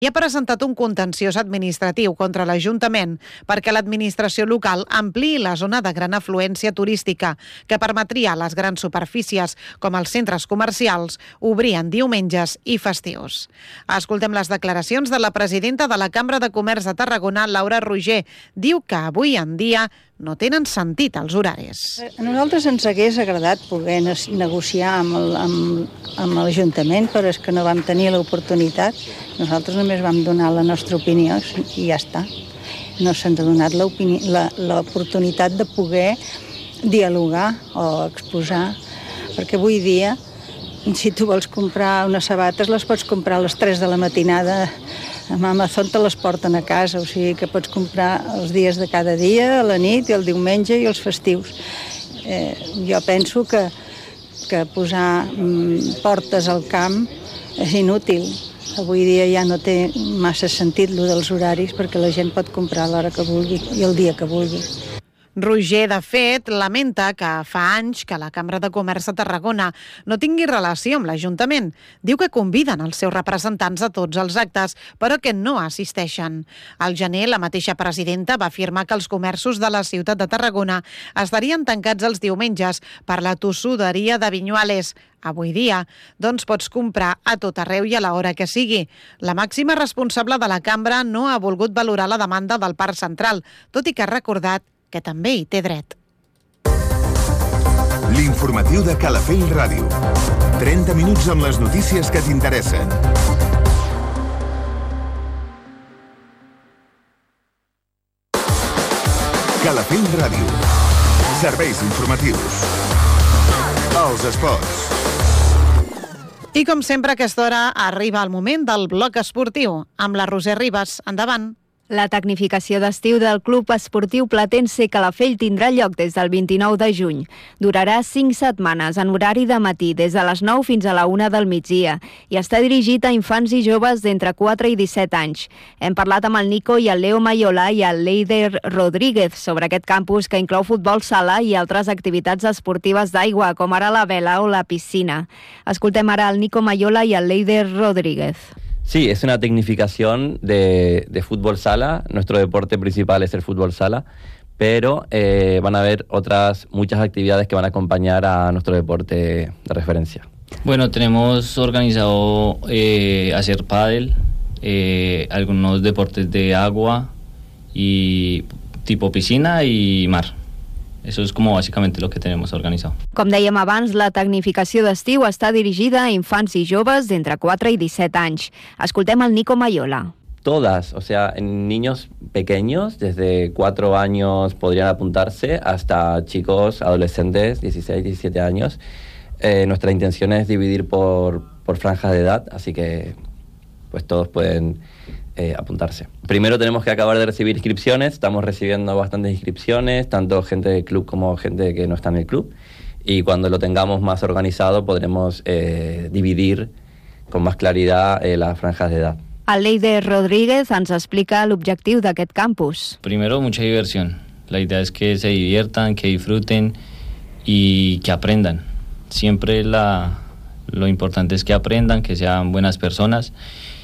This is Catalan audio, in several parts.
i ha presentat un contenciós administratiu contra l'Ajuntament perquè l'administració local ampliï la zona de gran afluència turística que permetria a les grans superfícies, com els centres comercials, obrir en diumenges i festius. Escoltem les declaracions de la presidenta de la Cambra de Comerç de Tarragona, Laura Roger. Diu que avui en dia no tenen sentit els horaris. A nosaltres ens hagués agradat poder negociar amb l'Ajuntament, però és que no vam tenir l'oportunitat. Nosaltres només vam donar la nostra opinió i ja està. No se'ns ha donat l'oportunitat de poder dialogar o exposar, perquè avui dia, si tu vols comprar unes sabates, les pots comprar a les 3 de la matinada. Amb Amazon te les porten a casa, o sigui que pots comprar els dies de cada dia, a la nit i el diumenge i els festius. Jo penso que posar portes al camp és inútil. Avui dia ja no té massa sentit lo dels horaris perquè la gent pot comprar a l'hora que vulgui i el dia que vulgui. Roger, de fet, lamenta que fa anys que la Cambra de Comerç de Tarragona no tingui relació amb l'Ajuntament. Diu que conviden els seus representants a tots els actes, però que no assisteixen. Al gener, la mateixa presidenta va afirmar que els comerços de la ciutat de Tarragona estarien tancats els diumenges per la tossuderia de Vinyuales. Avui dia, doncs pots comprar a tot arreu i a l'hora que sigui. La màxima responsable de la Cambra no ha volgut valorar la demanda del Parc Central, tot i que ha recordat que també hi té dret. L'informatiu de Calafell Ràdio. 30 minuts amb les notícies que t'interessen. Calafell Ràdio. Serveis informatius. Els esports. I com sempre a aquesta hora arriba el moment del bloc esportiu amb la Roser Ribas. Endavant. La tecnificació d'estiu del Club Esportiu Platense Calafell tindrà lloc des del 29 de juny. Durarà 5 setmanes en horari de matí, des de les 9 fins a la 1 del migdia, i està dirigit a infants i joves d'entre 4 i 17 anys. Hem parlat amb el Nico i el Leo Mayola i el Leider Rodríguez sobre aquest campus que inclou futbol sala i altres activitats esportives d'aigua, com ara la vela o la piscina. Escoltem ara el Nico Mayola y el Leider Rodríguez. Sí, es una tecnificación de fútbol sala. Nuestro deporte principal es el fútbol sala, pero van a haber muchas actividades que van a acompañar a nuestro deporte de referencia. Bueno, tenemos organizado hacer pádel, algunos deportes de agua y tipo piscina y mar. Eso es como básicamente lo que tenemos organizado. Com dèiem abans, la tecnificació d'estiu està dirigida a infants i joves d'entre 4 i 17 anys. Escoltem el Nico Mayola. Todas, o sea, en niños pequeños, desde 4 años podrían apuntarse, hasta chicos, adolescentes, 16, 17 años. Nuestra intención es dividir por franjas de edad, así que pues todos pueden apuntarse. Primero tenemos que acabar de recibir inscripciones, estamos recibiendo bastantes inscripciones, tanto gente del club como gente que no está en el club, y cuando lo tengamos más organizado podremos dividir con más claridad las franjas de edad. El Leider Rodríguez ens explica l'objectiu d'aquest campus. Primero, mucha diversión. La idea es que se diviertan, que disfruten y que aprendan. Siempre lo importante es que aprendan, que sean buenas personas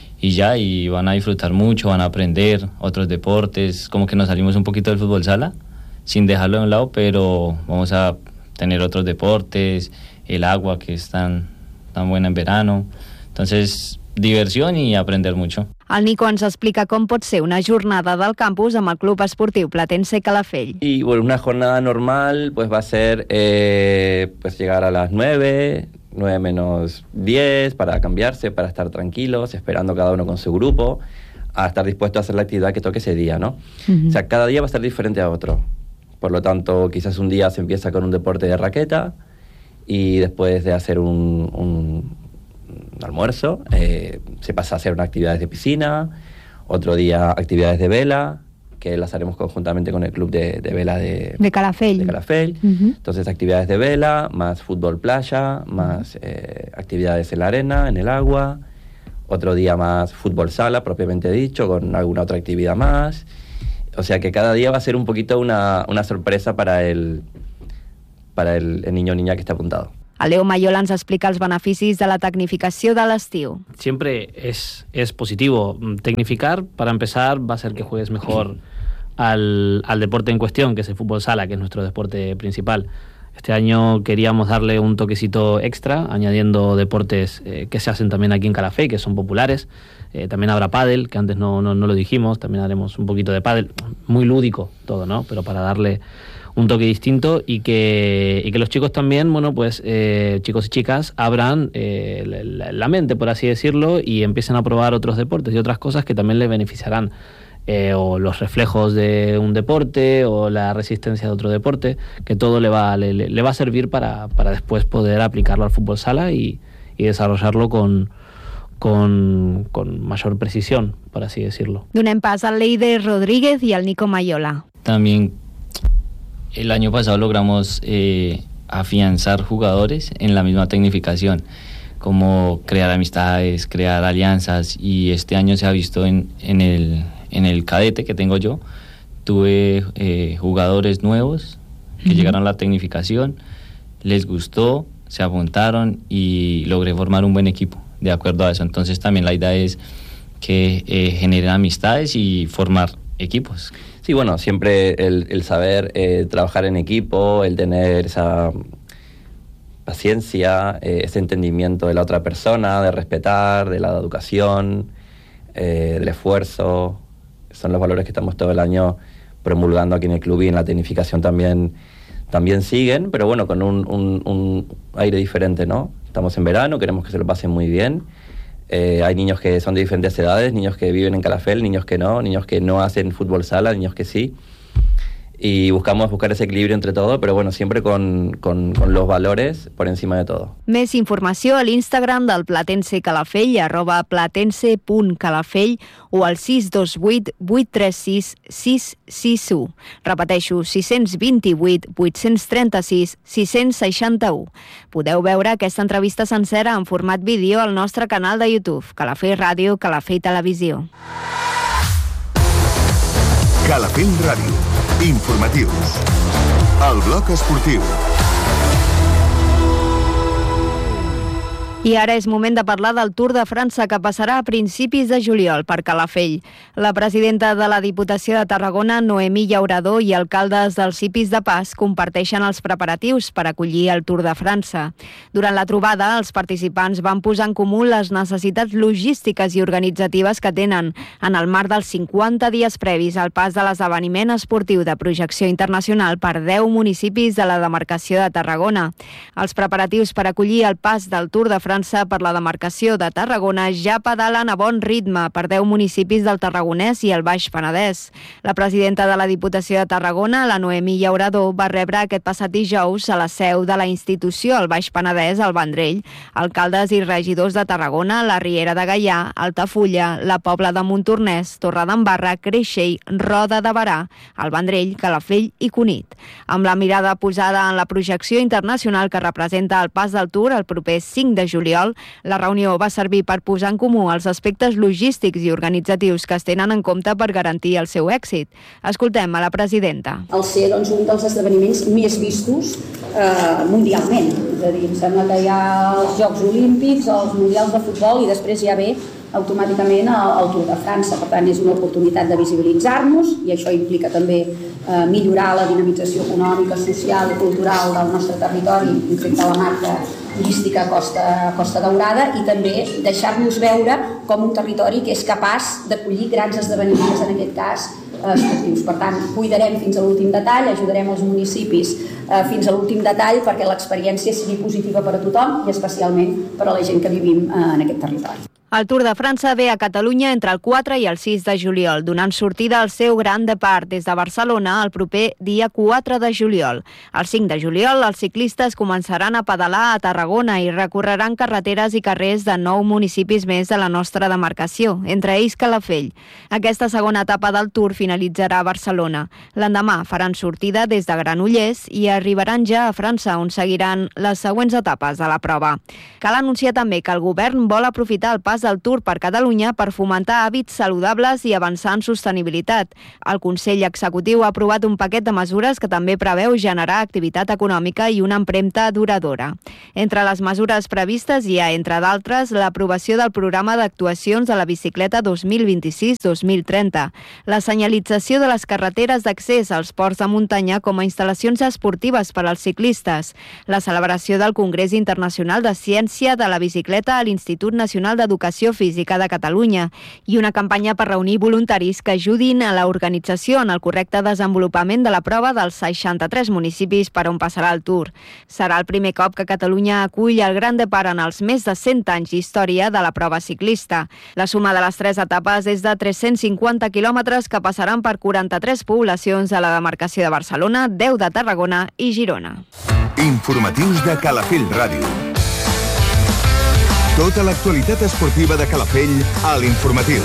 y van a disfrutar mucho, van a aprender otros deportes, como que nos salimos un poquito del fútbol sala, sin dejarlo de un lado, pero vamos a tener otros deportes, el agua que es tan buena en verano, entonces diversión y aprender mucho. El Nico ens explica com pot ser una jornada del campus amb el Club Esportiu Platense Calafell. Y bueno, una jornada normal pues va a ser pues llegar a las 9 menos 10 para cambiarse, para estar tranquilos, esperando cada uno con su grupo, a estar dispuesto a hacer la actividad que toque ese día, ¿no? O sea, cada día va a ser diferente a otro. Por lo tanto, quizás un día se empieza con un deporte de raqueta y después de hacer un almuerzo se pasa a hacer unas actividades de piscina, otro día actividades de vela, que las haremos conjuntamente con el club de vela de Calafell. Entonces actividades de vela, más fútbol playa, más actividades en la arena, en el agua, otro día más fútbol sala propiamente dicho, con alguna otra actividad más. O sea que cada día va a ser un poquito una sorpresa para el niño o niña que está apuntado. El Leo Mayola ens explica els beneficis de la tecnificació de l'estiu. Siempre es positivo. Tecnificar, para empezar, va a hacer que juegues mejor al deporte en cuestión, que es el fútbol sala, que es nuestro deporte principal. Este año queríamos darle un toquecito extra, añadiendo deportes que se hacen también aquí en Calafell, que son populares. También habrá pádel, que antes no lo dijimos, también haremos un poquito de pádel, muy lúdico todo, ¿no? Pero para darle un toque distinto y que los chicos también, bueno, pues chicos y chicas abran la mente, por así decirlo, y empiecen a probar otros deportes y otras cosas que también les beneficiarán. O los reflejos de un deporte o la resistencia de otro deporte, que todo le va a servir para después poder aplicarlo al fútbol sala y desarrollarlo con mayor precisión, por así decirlo. Donem pas al Leider Rodríguez y al Nico Mayola. También el año pasado logramos afianzar jugadores en la misma tecnificación, como crear amistades, crear alianzas, y este año se ha visto en el cadete que tengo yo. Tuve jugadores nuevos que llegaron a la tecnificación, les gustó, se apuntaron y logré formar un buen equipo de acuerdo a eso. Entonces también la idea es que generen amistades y formar equipos. Sí, bueno, siempre el saber trabajar en equipo, el tener esa paciencia, ese entendimiento de la otra persona, de respetar, de la educación, del esfuerzo, son los valores que estamos todo el año promulgando aquí en el club, y en la tecnificación también siguen, pero bueno, con un aire diferente, ¿no? Estamos en verano, queremos que se lo pasen muy bien. Hay niños que son de diferentes edades, niños que viven en Calafell, niños que no hacen fútbol sala, niños que sí. Y buscamos buscar ese equilibrio entre todo, però bueno, sempre con los valores por encima de todo. Més informació a l'Instagram del Platense Calafell, @platense.calafell, o al 628 836 661. Repeteixo, 628 836 661. Podeu veure aquesta entrevista sencera en format vídeo al nostre canal de YouTube, Calafell Ràdio, Calafell Televisió. Calafell Ràdio. Informatius. El bloc esportiu. I ara és moment de parlar del Tour de França, que passarà a principis de juliol per Calafell. La presidenta de la Diputació de Tarragona, Noemí Llaurador, i alcaldes dels Cipis de Pas comparteixen els preparatius per acollir el Tour de França. Durant la trobada, els participants van posar en comú les necessitats logístiques i organitzatives que tenen en el marc dels 50 dies previs al pas de l'esdeveniment esportiu de projecció internacional per 10 municipis de la demarcació de Tarragona. Els preparatius per acollir el pas del Tour de França per la demarcació de Tarragona ja pedalen a bon ritme per 10 municipis del Tarragonès i el Baix Penedès. La presidenta de la Diputació de Tarragona, la Noemí Llaurador, va rebre aquest passat dijous a la seu de la institució al Baix Penedès, al Vendrell, alcaldes i regidors de Tarragona, la Riera de Gaià, Altafulla, la Pobla de Montornès, Torredembarra, Creixell, Roda de Berà, el Vendrell, Calafell i Cunit. Amb la mirada posada en la projecció internacional que representa el pas del Tour el proper 5 de juliol, la reunió va servir per posar en comú els aspectes logístics i organitzatius que es tenen en compte per garantir el seu èxit. Escoltem a la presidenta. El ser un dels esdeveniments més vistos mundialment. És a dir, em sembla que hi ha els Jocs Olímpics, els Mundials de Futbol i després ja ve automàticament el Tour de França. Per tant, és una oportunitat de visibilitzar-nos i això implica també millorar la dinamització econòmica, social i cultural del nostre territori, respecte a la marca turística Costa Daurada, i també deixar-nos veure com un territori que és capaç d'acollir grans esdeveniments, en aquest cas esportius. Per tant, cuidarem fins a l'últim detall, ajudarem els municipis fins a l'últim detall perquè l'experiència sigui positiva per a tothom i especialment per a la gent que vivim en aquest territori. El Tour de França ve a Catalunya entre el 4 i el 6 de juliol, donant sortida al seu Gran Depart des de Barcelona el proper dia 4 de juliol. El 5 de juliol, els ciclistes començaran a pedalar a Tarragona i recorreran carreteres i carrers de 9 municipis més de la nostra demarcació, entre ells Calafell. Aquesta segona etapa del Tour finalitzarà a Barcelona. L'endemà faran sortida des de Granollers i arribaran ja a França, on seguiran les següents etapes de la prova. Cal anunciar també que el govern vol aprofitar el pas pas del Tour per Catalunya per fomentar hàbits saludables i avançar en sostenibilitat. El Consell Executiu ha aprovat un paquet de mesures que també preveu generar activitat econòmica i una empremta duradora. Entre les mesures previstes hi ha, entre d'altres, l'aprovació del programa d'actuacions de la bicicleta 2026-2030, la senyalització de les carreteres d'accés als ports de muntanya com a instal·lacions esportives per als ciclistes, la celebració del Congrés Internacional de Ciència de la Bicicleta a l'Institut Nacional d'Educació Física de Catalunya i una campanya per reunir voluntaris que ajudin a l'organització en el correcte desenvolupament de la prova dels 63 municipis per on passarà el Tour. Serà el primer cop que Catalunya acull el Gran Depart en els més de 100 anys d'història de la prova ciclista. La suma de les 3 etapes és de 350 quilòmetres que passaran per 43 poblacions de la demarcació de Barcelona, 10 de Tarragona i Girona. Informatius de Calafell Ràdio. Tota l'actualitat esportiva de Calafell a l'Informatiu.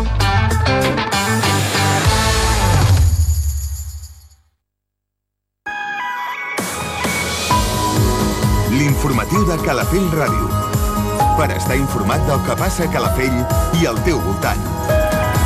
L'Informatiu de Calafell Ràdio. Per estar informat del que passa a Calafell i al teu voltant.